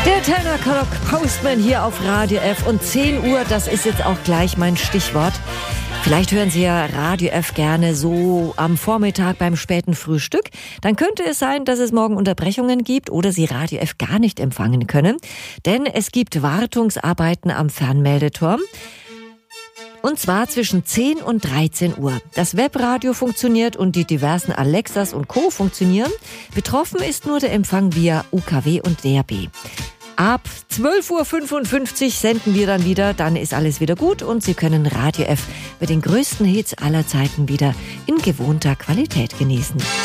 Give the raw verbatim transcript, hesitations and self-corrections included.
Der Tenor Clock Postman hier auf Radio F und zehn Uhr, das ist jetzt auch gleich mein Stichwort. Vielleicht hören Sie ja Radio F gerne so am Vormittag beim späten Frühstück. Dann könnte es sein, dass es morgen Unterbrechungen gibt oder Sie Radio F gar nicht empfangen können. Denn es gibt Wartungsarbeiten am Fernmeldeturm. Und zwar zwischen zehn und dreizehn Uhr. Das Webradio funktioniert und die diversen Alexas und Co. funktionieren. Betroffen ist nur der Empfang via U K W und D A B. Ab zwölf Uhr fünfundfünfzig senden wir dann wieder, dann ist alles wieder gut und Sie können Radio F mit den größten Hits aller Zeiten wieder in gewohnter Qualität genießen.